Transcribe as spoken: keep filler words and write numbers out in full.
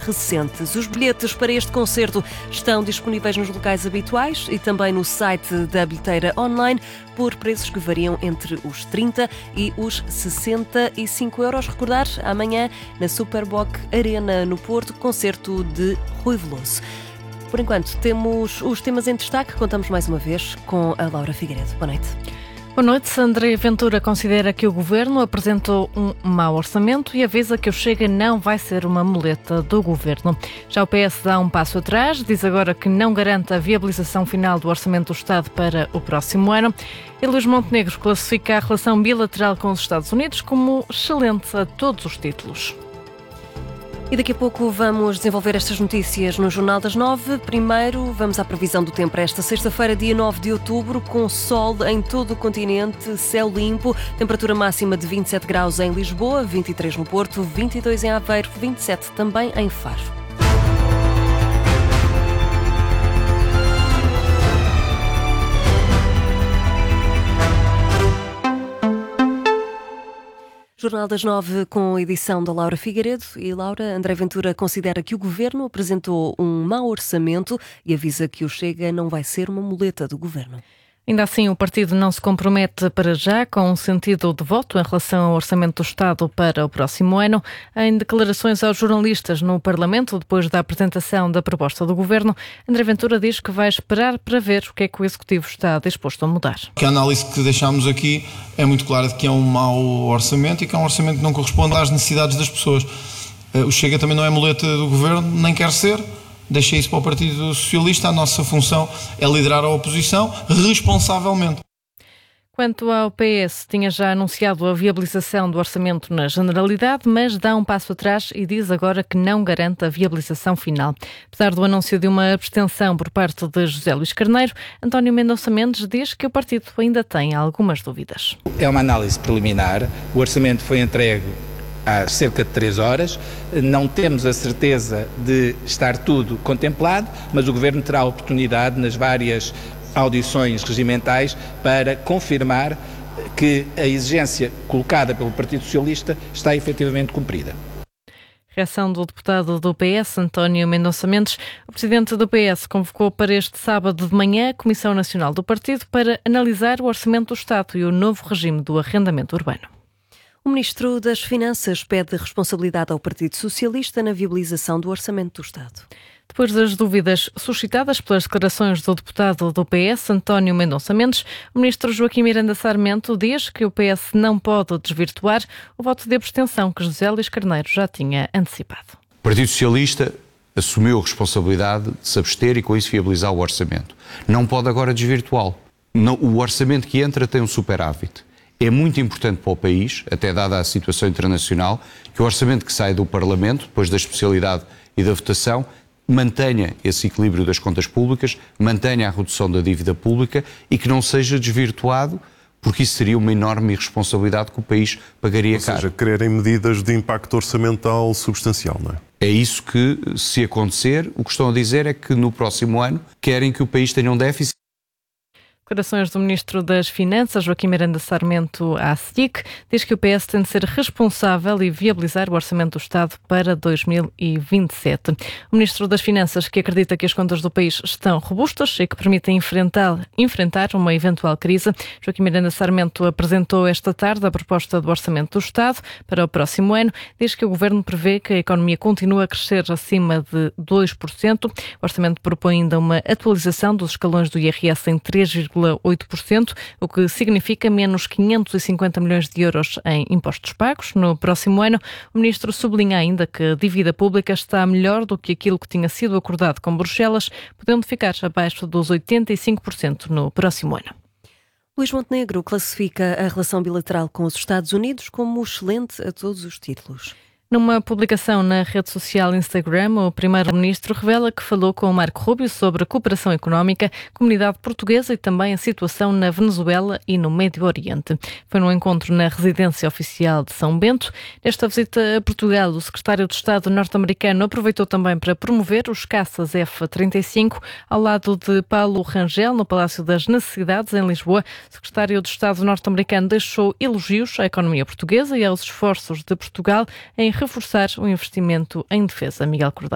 recentes. Os bilhetes para este concerto estão disponíveis nos locais habituais e também no site da bilheteira online por preços que variam entre os trinta e os sessenta e cinco euros. Recordar, amanhã na Superboc Arena no Porto, concerto de Rui Veloso. Por enquanto, temos os temas em destaque. Contamos mais uma vez com a Laura Figueiredo. Boa noite. Boa noite. André Ventura considera que o Governo apresentou um mau orçamento e avisa que o Chega não vai ser uma muleta do Governo. Já o P S dá um passo atrás, diz agora que não garante a viabilização final do Orçamento do Estado para o próximo ano. E Luís Montenegro classifica a relação bilateral com os Estados Unidos como excelente a todos os títulos. E daqui a pouco vamos desenvolver estas notícias no Jornal das Nove. Primeiro, vamos à previsão do tempo para esta sexta-feira, dia nove de outubro, com sol em todo o continente, céu limpo, temperatura máxima de vinte e sete graus em Lisboa, vinte e três no Porto, vinte e dois em Aveiro, vinte e sete também em Faro. Jornal das Nove com a edição da Laura Figueiredo. E Laura, André Ventura considera que o Governo apresentou um mau orçamento e avisa que o Chega não vai ser uma muleta do Governo. Ainda assim, o partido não se compromete para já com um sentido de voto em relação ao Orçamento do Estado para o próximo ano. Em declarações aos jornalistas no Parlamento, depois da apresentação da proposta do Governo, André Ventura diz que vai esperar para ver o que é que o Executivo está disposto a mudar. A análise que deixámos aqui é muito clara de que é um mau orçamento e que é um orçamento que não corresponde às necessidades das pessoas. O Chega também não é muleta do Governo, nem quer ser. Deixei isso para o Partido Socialista. A nossa função é liderar a oposição responsavelmente. Quanto ao P S, tinha já anunciado a viabilização do orçamento na Generalidade, mas dá um passo atrás e diz agora que não garante a viabilização final. Apesar do anúncio de uma abstenção por parte de José Luís Carneiro, António Mendonça Mendes diz que o partido ainda tem algumas dúvidas. É uma análise preliminar. O orçamento foi entregue há cerca de três horas, não temos a certeza de estar tudo contemplado, mas o Governo terá a oportunidade nas várias audições regimentais para confirmar que a exigência colocada pelo Partido Socialista está efetivamente cumprida. Reação do deputado do P S, António Mendonça Mendes. O presidente do P S convocou para este sábado de manhã a Comissão Nacional do Partido para analisar o Orçamento do Estado e o novo regime do arrendamento urbano. O Ministro das Finanças pede responsabilidade ao Partido Socialista na viabilização do Orçamento do Estado. Depois das dúvidas suscitadas pelas declarações do deputado do P S, António Mendonça Mendes, o ministro Joaquim Miranda Sarmento diz que o P S não pode desvirtuar o voto de abstenção que José Luís Carneiro já tinha antecipado. O Partido Socialista assumiu a responsabilidade de se abster e com isso viabilizar o orçamento. Não pode agora desvirtuá-lo. O orçamento que entra tem um superávit. É muito importante para o país, até dada a situação internacional, que o orçamento que sai do Parlamento, depois da especialidade e da votação, mantenha esse equilíbrio das contas públicas, mantenha a redução da dívida pública e que não seja desvirtuado, porque isso seria uma enorme irresponsabilidade que o país pagaria caro. Ou seja, quererem medidas de impacto orçamental substancial, não é? É isso que, se acontecer, o que estão a dizer é que no próximo ano querem que o país tenha um déficit. Declarações do Ministro das Finanças, Joaquim Miranda Sarmento, à S I C, diz que o P S tem de ser responsável e viabilizar o Orçamento do Estado para dois mil e vinte e sete. O Ministro das Finanças, que acredita que as contas do país estão robustas e que permitem enfrentar, enfrentar uma eventual crise, Joaquim Miranda Sarmento apresentou esta tarde a proposta do Orçamento do Estado para o próximo ano. Diz que o Governo prevê que a economia continue a crescer acima de dois por cento. O Orçamento propõe ainda uma atualização dos escalões do I R S em três vírgula oito por cento, o que significa menos quinhentos e cinquenta milhões de euros em impostos pagos. No próximo ano, o Ministro sublinha ainda que a dívida pública está melhor do que aquilo que tinha sido acordado com Bruxelas, podendo ficar abaixo dos oitenta e cinco por cento no próximo ano. Luís Montenegro classifica a relação bilateral com os Estados Unidos como excelente a todos os títulos. Numa publicação na rede social Instagram, o primeiro-ministro revela que falou com Marco Rubio sobre a cooperação económica, comunidade portuguesa e também a situação na Venezuela e no Médio Oriente. Foi num encontro na residência oficial de São Bento. Nesta visita a Portugal, o secretário de Estado norte-americano aproveitou também para promover os caças F trinta e cinco ao lado de Paulo Rangel, no Palácio das Necessidades, em Lisboa. O secretário de Estado norte-americano deixou elogios à economia portuguesa e aos esforços de Portugal em reforçar o investimento em defesa. Miguel Cordeiro.